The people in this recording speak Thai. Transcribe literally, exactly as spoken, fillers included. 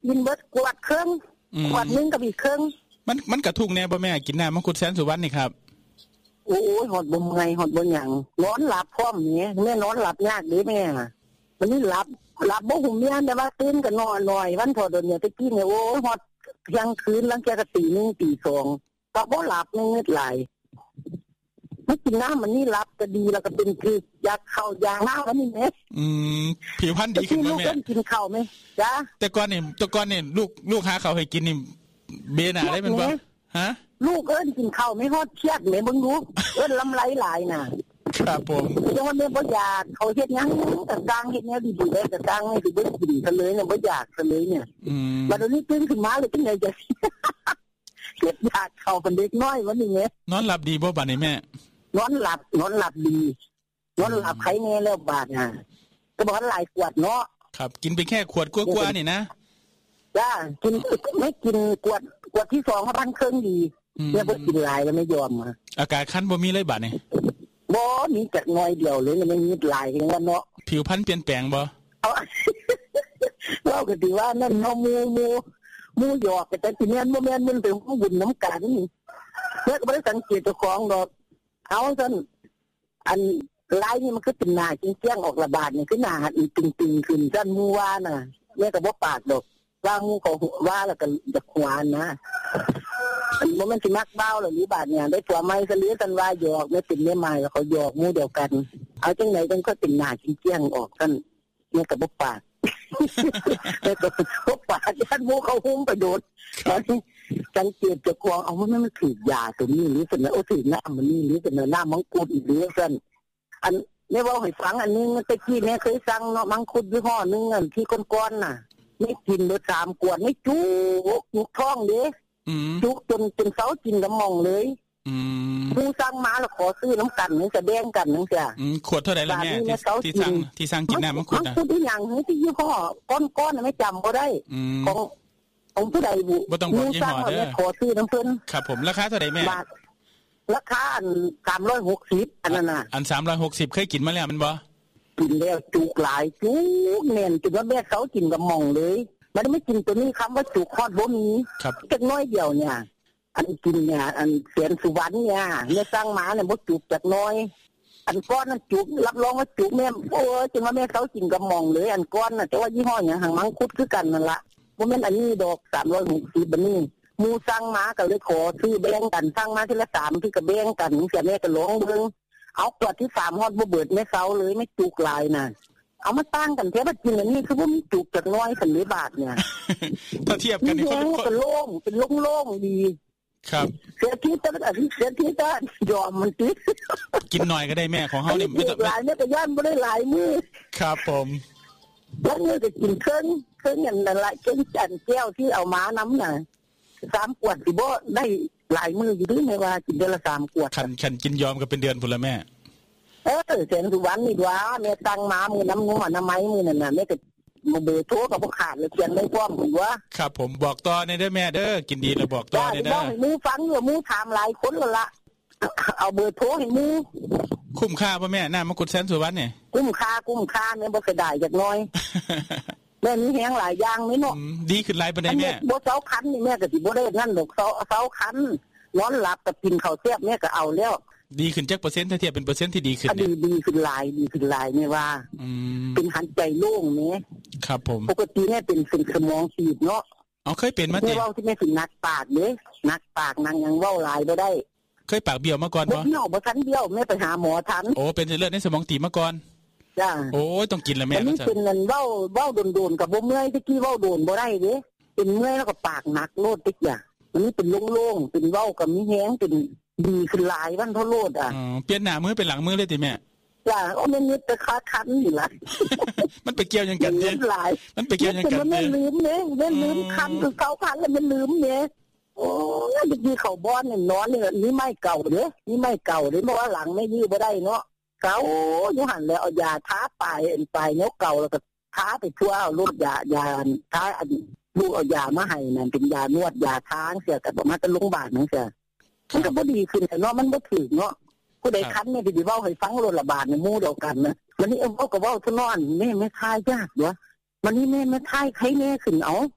กินเบิดขวดครึ่งขวดนึงกับอีกครึ่งมันมันกระทุกแน่บ่แม่กินน้ำมังคุดแสนสุวรรณนี่ครับโอ้ยหอดบ่ไงหอดบ่หยังนอนหลับพร้อมนี่แม่นอนหลับยากเด้แม่มันนี่หลับหลับบ่หุ่มเมียแต่ว่าตื่นก็นอนหน่อยวันพอดเนี่ยตะกี้เนี่ยโอ้ยหอดเที่ยงคืนลังแกก็ตีหนึ่งตีสองก็บ่หลับนึงหลายไม่กินน้ำมันนี่รับก็ดีแล้วก็เป็นคืออยากเข้ายางน้ำแล้วนี่แม่อืมผิวพรรณดีขึ้นมั้ยแม่กินข้าวมั้ยจ้ะแต่ก่อนนี่แต่ก่อนนี่ลูกลูกหาข้าวให้กินนี่เบน่ะได้แม่นบ่ฮะลูกเอิ้นกินข้าวไม่ฮอดเครียดแม่เบิ่งดูเอิ้นลำไรหลายน่ะครับผมจังว่าแม่บ่อยากเขาเฮ็ดหยังก็สร้างเฮ็ดแนวดีๆได้ก็สร้างให้สิบ่กินซะเลยเนี่ยบ่อยากซะเลยเนี่ยอืมบัดนี้ตื่นขึ้นมาเลยเป็นไงจะเฮ็ดอยากเข้าเป็นเด็กน้อยวันนี้แม่นอนหลับดีบ่บัดนี้แม่นอนหลับนอนหลับดีนอนหลับใครแน่แล้วบาดน่ะก็บอกหลายขวดเนาะครับกินไปแค่ขวดกว่าๆนี่นะจ้ากินไม่กินขวดขวดที่สองเขาพันเครื่องดีเนี่ยบ่กินหลายแล้วไม่ยอมอ่ะอาการคันบ่มีเลยบาดนี่บ่มีจักน้อยเดียวเลยมันมีหลายกันเนาะผิวพรรณเปลี่ยนแปลงบ่เอาเราก็สิว่านั่นเนาะมูมูมูหยอกแต่สิแม่นบ่แม่นมันเป็นของบุญน้ำกันนี่เฮ็ดก็บ่ได้สังเกตเจ้าของดอกเอาซั่นอันลายนี่มันคือเป็นหน้าจริงแจ้งออกระบาดนี่คือหน้าอีตึงๆขึ้นซั่นมูว่าน่ะแม่ก็บ่ปากดอกว่ามูก็ว่าแล้วก็จะขวานนะอันบ่แม่นสิมักเบ้าหรอกนี่บาดเนี่ยได้ตัวใหม่ซะเหลือซั่นว่าหยอกไม่เป็นแม่ใหม่แล้วเขาหยอกมูเดียวกันเอาจังได๋จังก็เป็นหน้าจริงแจ้งออกซั่นแม่ก็บ่ปากแม่ก็บ่ปากซั่นมูเขาหุ้มไปโดดสังเกตเจ้าของเอาว่ามันถือยาตัวนี้หรือซั่นโอ้ถือน้ำมันนี่หรือซั่นน้ำมังคุดอีกหรือซั่นอันแม่เว้าให้ฟังอันนึงตะกี้แม่เคยสั่งเนาะมังคุดยี่ห้อนึงอันที่ก้อนๆน่ะไม่กินเบิดสามขวดไม่จุกจุกท้องเด้อืมจุกจนจนเซากินกับหม่องเลยอืมผู้สั่งมาแล้วขอซื้อน้ำกันนึงจะแบ่งกันนึงจ้ะอืมขวดเท่าไหร่ล่ะแม่ที่สั่งที่สั่งกินน้ำมังคุดน่ะมังคุดอีหยังที่ยี่ห้อก้อนๆน่ะไม่จำบ่ได้ของของผู้ใดบุบ่ต้องบอกยี่ห้อเด้อขอซื้อน้ำเพิ่นครับผมราคาเท่าไหร่แม่ราคาอันสามร้อยหกสิบอันนั้นน่ะอันสามร้อยหกสิบเคยกินมาแล้วมันบ่กินแล้วจุกหลายจุกแน่นจนว่าแม่เขากินกับหม่องเลยมันไม่กินตัวนี้คำว่าจุกฮอดบ่มีจักน้อยเดียวเนี่ยอันกินเนี่ยอันเสียนสุวรรณเนี่ยเนี่ยสร้างหมาเนี่ยบ่จุกจักน้อยอันก้อนนั้นจุกรับรองว่าจุกแม่โอ้ยจนว่าแม่เขากินกับหม่องเลยอันก้อนน่ะแต่ว่ายี่ห้อหยังหางมังคุดคือกันนั่นล่ะบ่แม่นอันนี้ดอกสามร้อยหกสิบบัดนี้หมู่สั่งมาก็เลยขอซื้อแบ่งกันสั่งมาทีละสามพี่ก็แบ่งกันเสียแม่ก็ลองเบิ่งเอาขวดที่สามฮอดบ่เบิดแม่เซาเลยไม่จุกหลายน่ะเอามาตั้งกันแท้ว่ากินอันนี้คือบ่มีจุกจักน้อยสันนิบาตเนี่ยถ้าเทียบกันนี่เขาเป็นโล่งเป็นโล่งๆดีครับเสียที่ตะอันเสียที่ตะยอมมันติกินหน่อยก็ได้แม่ของเฮานี่ไม่ต้องหลายแม่ก็ย่านบ่ได้หลายมื้อครับผมแล้วมื้อก็กินเครื่องเครื่องนั่นนั่นล่ะเครื่องจันแก้วที่เอามานำน่ะสามขวดสิบ่ได้หลายมื้ออยู่ดิแม่ว่ากินเดือนละสามขวดคันคันกินยอมก็เป็นเดือนพุ่นละแม่เออเสียนสุวรรณนี่ว่าแม่ตั้งมามื้อน้ำนัวน้ำไม้มื้อนั่นน่ะแม่ก็บ่เบอร์โทรก็บ่ขาดเลยเขียนไว้พร้อมพุ่นว่าครับผมบอกต่อในเด้อแม่เด้อกินดีแล้วบอกต่อในเด้อให้หมู่ฟังอยู่หมู่ถามหลายคนแล้วล่ะเอาเบอร์โทรให้หมู่คุ้มค่าป่ะแม่น้ำมังคุดแสนสุวรรณนี่คุ้มค่าคุ้มค่าแม่บ่เสียดายจักน้อยแม่มีแฮงหลายอย่างนี่เนาะดีขึ้นหลายปานใดแม่บ่เซาคันนี่แม่ก็สิบ่ได้นั่นดอกเซาเซาคันนอนหลับก็กินข้าวแซ่บแม่ก็เอาแล้วดีขึ้นจักเปอร์เซ็นต์ถ้าเทียบเป็นเปอร์เซ็นต์ที่ดีขึ้นเนี่ยดีดีขึ้นหลายดีขึ้นหลายแม่ว่าอืมเป็นหันใจโล่งแม่ครับผมปกติแม่เป็นเส้นสมองตีบเนาะอ๋อเคยเป็นมาติแม่เว้าที่แม่สินักปากเด้นักปากนางยังเว้าหลายบ่ได้เคยปากเบี้ยวมาก่อนบ่เบี้ยวบ่ทันเบี้ยวแม่ไปหาหมอทันโอ้เป็นเส้นเลือดในสมองตีบมาก่อนจ้าโอ้ยต้องกินแล้วแม่มันเป็นนั่นเว้าเว้าโดนๆก็บ่เมื่อยตะกี้เว้าโดนบ่ได้เด้เป็นเมื่อยแล้วก็ปากหนักโลดติกอย่างมันนี่เป็นโล่งๆเป็นเว้าก็มีแฮงเป็นดีขึ้นหลายวันเท่าโลดอ่ะอ๋อเปลี่ยนหน้ามือเป็นหลังมือเลยติแม่จ้าโอ้แม่นิดแต่ขาคันนี่ล่ะมันไปเกี่ยวยังกันเด้มันไปเกี่ยวยังกันเด้มันลืมเด้มันลืมคันคือเก่าคันแล้วมันลืมเด้โอ้ยตะกี้เข้าบ้านนี่นอนนี่นี่ไม้เก่าเด้นี่ไม้เก่าเด้บ่ว่าหลังไม่ยื้อบ่ได้เนาะเก่าอยู่หั่นแล้วเอายาทาปลายอันปลายเนาะเก่าแล้วก็ทาไปทั่วเอารถยายาทาอันลูกเอายามาให้นั่นเป็นยานวดยาทางเสียก็บ่มาแต่โรงพยาบาลนั่นเสียมันก็บ่ดีขึ้นเนาะมันบ่ถึงเนาะผู้ใดคันนี่สิเว้าให้ฟังรถระบาดในหมู่เดียวกันนะวันนี้เอ็มเว้าก็เว้าทุนอนแม่ไม่ทายยากเด้อวันนี้แม่ไม่ทายใครแน่ขึ้นเอา